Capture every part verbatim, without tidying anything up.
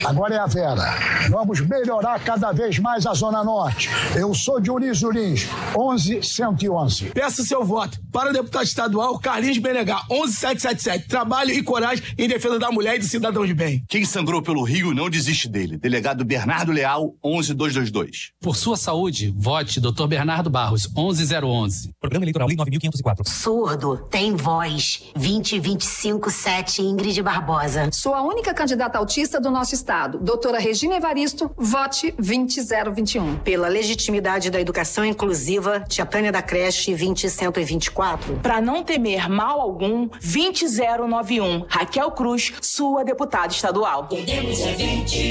Agora é a Vera. Vamos melhorar cada vez mais a Zona Norte. Eu sou Dionísio Lins, onze cento e onze. Peço seu voto para o deputado estadual Carlinhos Benegar, onze mil setecentos e setenta e sete. Trabalho e coragem em defesa da mulher e do cidadão de bem. Quem sangrou pelo Rio não desiste dele. Delegado Bernardo Leal, onze mil duzentos e vinte e dois. Por sua saúde, vote doutor Bernardo Barros, onze mil onze. Programa Eleitoral Lei nove mil quinhentos e quatro. Surdo tem voz. vinte, vinte e cinco, sete, Ingrid Barbosa. Sou a única candidata autista do nosso estado. Doutora Regina Evaristo, vote vinte mil vinte e um. Pela legitimidade da educação inclusiva, Tia Tânia da Creche, vinte mil cento e vinte e quatro. Para não temer mal algum, vinte mil noventa e um. Raquel Cruz, sua deputada estadual. Podemos é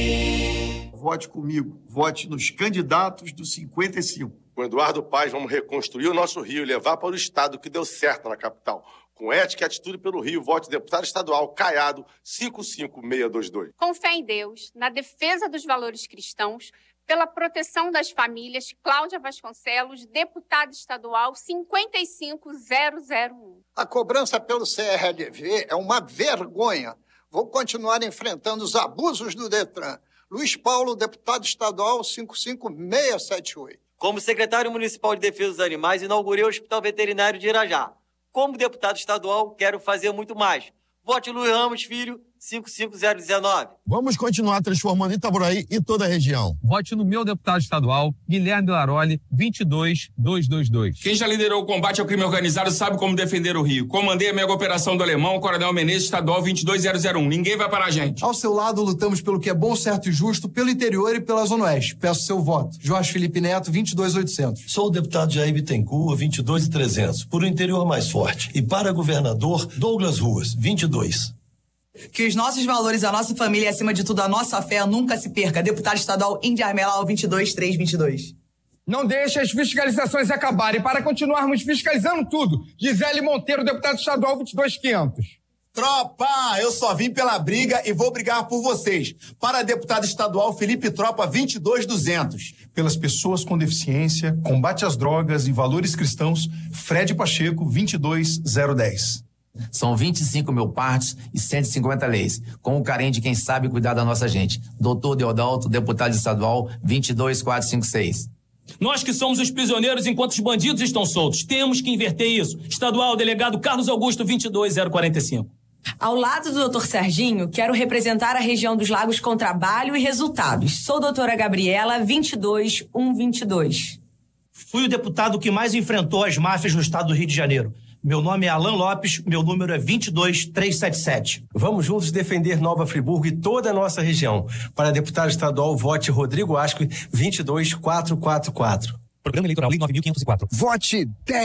vinte. Vote comigo. Vote nos candidatos do cinquenta e cinco. Com Eduardo Paes, vamos reconstruir o nosso Rio e levar para o estado que deu certo na capital. Com ética e atitude pelo Rio, vote deputado estadual Caiado, cinco cinco seis dois dois. Com fé em Deus, na defesa dos valores cristãos, pela proteção das famílias, Cláudia Vasconcelos, deputada estadual cinquenta e cinco mil um. A cobrança pelo C R L V é uma vergonha. Vou continuar enfrentando os abusos do Detran. Luiz Paulo, deputado estadual cinco cinco seis sete oito. Como secretário municipal de defesa dos animais, inaugurei o Hospital Veterinário de Irajá. Como deputado estadual, quero fazer muito mais. Vote Luiz Ramos Filho, cinco cinco zero um nove. Vamos continuar transformando Itaboraí e toda a região. Vote no meu deputado estadual, Guilherme Laroli, vinte e dois mil duzentos e vinte e dois. Quem já liderou o combate ao crime organizado sabe como defender o Rio. Comandei a mega operação do Alemão, Coronel Menezes, estadual vinte e dois mil um. Ninguém vai parar a gente. Ao seu lado, lutamos pelo que é bom, certo e justo, pelo interior e pela Zona Oeste. Peço seu voto. Jorge Felipe Neto, vinte e dois mil oitocentos. Sou o deputado Jair Bittencourt, vinte e dois mil e trezentos. Por um interior mais forte. E para governador, Douglas Ruas, vinte e dois. Que os nossos valores, a nossa família e, acima de tudo, a nossa fé nunca se perca. Deputado estadual Índia Armelau, vinte e dois mil trezentos e vinte e dois. Não deixe as fiscalizações acabarem. Para continuarmos fiscalizando tudo. Gisele Monteiro, deputado estadual vinte e dois mil e quinhentos. Tropa, eu só vim pela briga e vou brigar por vocês. Para deputado estadual Felipe Tropa, vinte e dois mil e duzentos. Pelas pessoas com deficiência, combate às drogas e valores cristãos, Fred Pacheco, vinte e dois mil e dez. São vinte e cinco mil partes e cento e cinquenta leis, com o carinho de quem sabe cuidar da nossa gente. Doutor Deodalto, deputado estadual, vinte e dois mil quatrocentos e cinquenta e seis. Nós que somos os prisioneiros enquanto os bandidos estão soltos. Temos que inverter isso. Estadual, delegado Carlos Augusto, vinte e dois mil quarenta e cinco. Ao lado do doutor Serginho, quero representar a região dos Lagos com trabalho e resultados. Sou doutora Gabriela, vinte e dois mil cento e vinte e dois. Fui o deputado que mais enfrentou as máfias no estado do Rio de Janeiro. Meu nome é Alan Lopes, meu número é vinte e dois mil trezentos e setenta e sete. Vamos juntos defender Nova Friburgo e toda a nossa região. Para deputado estadual, vote Rodrigo Asco, vinte e dois mil quatrocentos e quarenta e quatro. Programa Eleitoral Lei nove mil quinhentos e quatro. Vote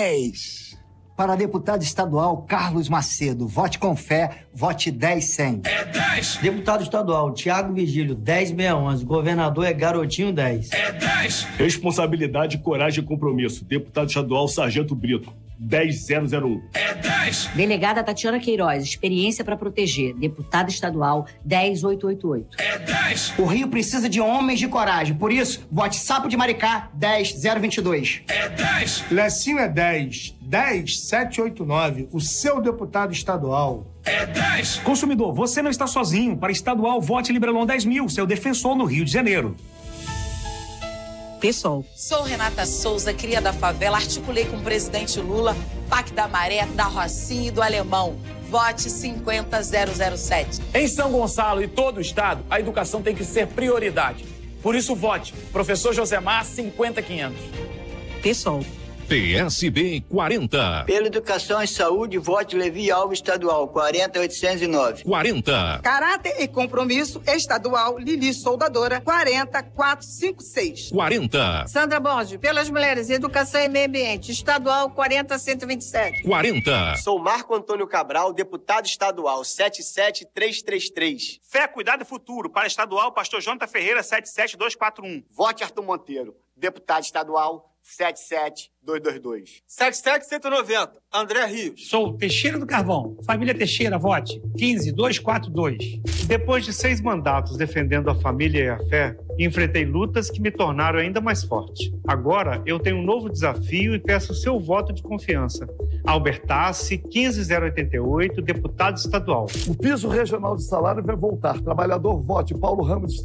dez. Para deputado estadual, Carlos Macedo. Vote com fé, vote dez cem. É dez. Deputado estadual, Tiago Vigílio, dez mil seiscentos e onze. Governador é Garotinho, dez. É dez. Responsabilidade, coragem e compromisso. Deputado estadual, Sargento Brito, dez mil um. É dez. Delegada Tatiana Queiroz, experiência para proteger. Deputada estadual, dez mil oitocentos e oitenta e oito. É dez. O Rio precisa de homens de coragem. Por isso, vote Sapo de Maricá, dez mil vinte e dois. É dez. Lecinho é dez. dez mil setecentos e oitenta e nove. O seu deputado estadual. É dez. Consumidor, você não está sozinho. Para estadual, vote Librelon dez mil, seu defensor no Rio de Janeiro. Pessoal. Sou Renata Souza, cria da favela, articulei com o presidente Lula, P A C da Maré, da Rocinha e do Alemão. Vote cinquenta mil sete. Em São Gonçalo e todo o estado, a educação tem que ser prioridade. Por isso, vote Professor Josemar, cinquenta mil e quinhentos. Pessoal. P S B quarenta. Pela educação e saúde, vote Levi Alves estadual, quarenta mil oitocentos e nove. quarenta. Caráter e compromisso estadual, Lili Soldadora, quarenta mil quatrocentos e cinquenta e seis. quarenta. Sandra Borges, pelas mulheres, educação e meio ambiente, estadual, quarenta mil cento e vinte e sete. quarenta. Sou Marco Antônio Cabral, deputado estadual, sete sete três três três. Fé, cuidado e futuro, para estadual, pastor Jonathan Ferreira, sete sete dois quatro um. Vote Arthur Monteiro, deputado estadual, sete sete dois dois dois. sete sete um nove zero, André Rios. Sou Teixeira do Carvão. Família Teixeira, vote quinze dois quatro dois. Depois de seis mandatos defendendo a família e a fé, enfrentei lutas que me tornaram ainda mais forte. Agora eu tenho um novo desafio e peço o seu voto de confiança. Albertassi, quinze zero oitenta e oito, deputado estadual. O piso regional de salário vai voltar. Trabalhador, vote Paulo Ramos